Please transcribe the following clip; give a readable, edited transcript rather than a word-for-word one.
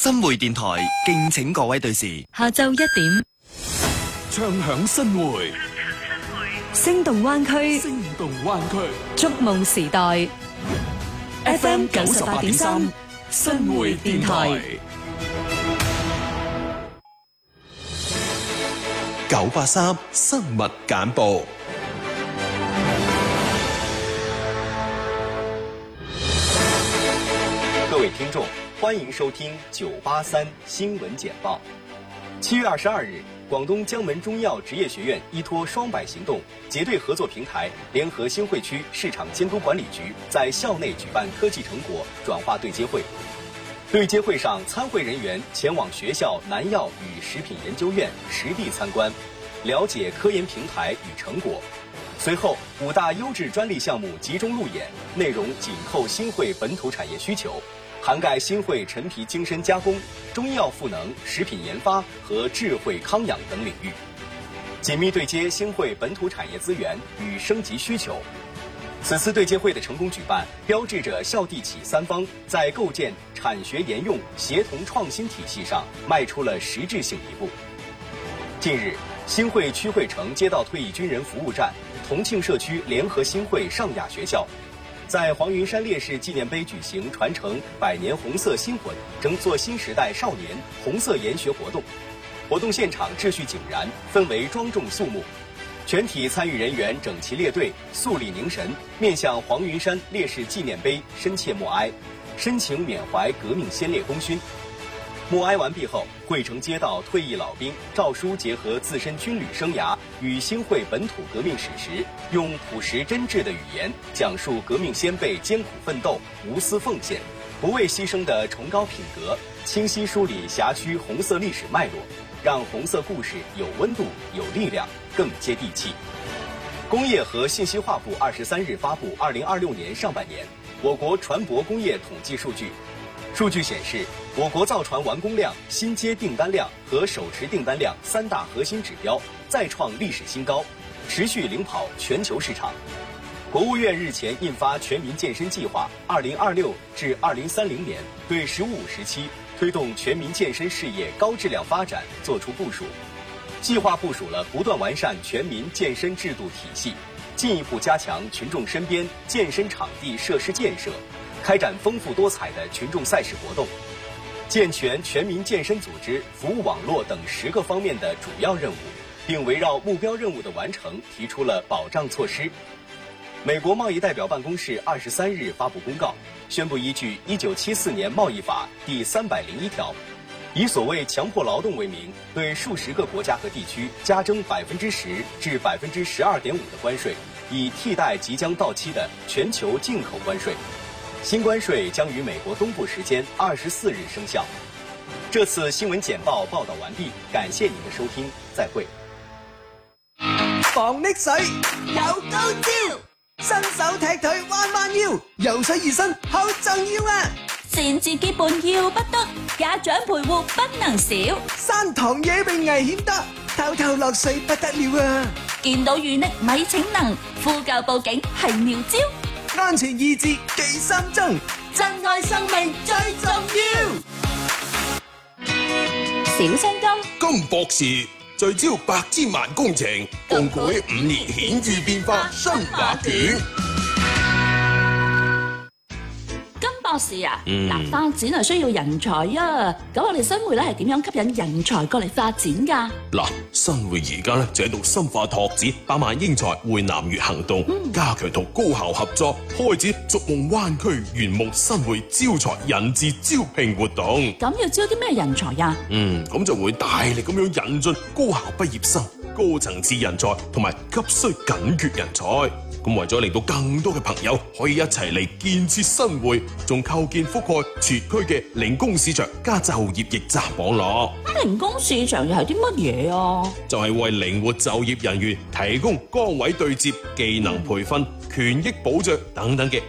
新會電台敬請各位對時， 下晝1點， 唱響新會， 聲動灣區， 聲動灣區， 觸夢時代 ，FM 98.3，新會電台 983生物簡報。 各位聽眾，歡迎收聽983新聞簡報。7月22日，廣東江門中藥職業學院依託雙百行動結對合作平台，聯合新會區市場監督管理局在校內舉辦科技成果轉化對接會。對接會上，參會人員前往學校南藥與食品研究院實地參觀，了解科研平台與成果。隨後，5大優質專利項目集中路演，內容緊扣新會本土產業需求，涵蓋新會陳皮精深加工、中藥賦能、食品研發和智慧康養等領域，緊密對接新會本土產業資源與升級需求。此次對接會的成功舉辦，標誌着校地企三方在構建產學研用協同創新體系上邁出了實質性一步。近日，新會區會城街道退役軍人服務站、同慶社區聯合新會上雅學校，在黃雲山烈士紀念碑舉行傳承100年紅色薪魂，爭做新時代少年紅色研學活動。活動現場秩序井然，氛圍莊重肅穆，全體參與人員整齊列隊，肅立凝神，面向黃雲山烈士紀念碑深切默哀，深情緬懷革命先烈功勳。默哀完畢後，會城街道退役老兵趙叔結合自身軍旅生涯與新會本土革命史實，用樸實真摯的語言講述革命先輩艱苦奮鬥、無私奉獻、不畏犧牲的崇高品格，清晰梳理轄區紅色歷史脈絡，讓紅色故事有溫度、有力量，更接地氣。工業和信息化部23日發布2026年上半年我國船舶工業統計數據。數據顯示，我國造船完工量、新接訂單量和手持訂單量3大核心指標再創歷史新高，持續領跑全球市場。國務院日前印發全民健身計劃2026至2030年，對15、17推動全民健身事業高質量發展作出部署。計劃部署了不斷完善全民健身制度體系，進一步加強群眾身邊健身場地設施建設，開展豐富多彩的群眾賽事活動，健全全民健身組織服務網絡等10個方面的主要任務，並圍繞目標任務的完成提出了保障措施。美國貿易代表辦公室23日發布公告，宣布依據1974年貿易法第301條，以所謂強迫勞動為名，對數十個國家和地區加徵10%至12.5%的關稅，以替代即將到期的全球進口關稅。新關稅將於美國東部時間24日生效。這次新聞簡報報道完畢，感謝您的收聽，再會。 防溺水有高招，新手踢腿彎彎腰，游水熱身好重要啊！ 擅自結伴要不得，家長陪護不能少。 山塘野泳危險得，偷偷落水不得了啊！ 見到遇溺咪逞能，呼救報警係妙招。 安全意志記心中，珍愛生命最重要。 小青金金博士聚焦百千萬工程，共繪5年顯著變化新畫卷。 博士啊，發展係需要人才啊，咁我哋新會咧係點樣吸引人才過嚟發展㗎？ 新會而家咧就喺度深化拓展百萬英才會南粵行動，加強同高校合作，開展逐夢灣區圓夢新會招才引智招聘活動。 咁要招啲咩人才啊？ 咁就會大力咁樣引進高校畢業生、高層次人才同埋急需緊缺人才。咁為咗令到更多嘅朋友可以一齊嚟建設新會，仲構建覆蓋全區嘅零工市場加就業驛站網絡。 零工市場又係啲乜嘢啊？ 就係為靈活就業人員提供崗位對接、技能培訓、權益保障等等嘅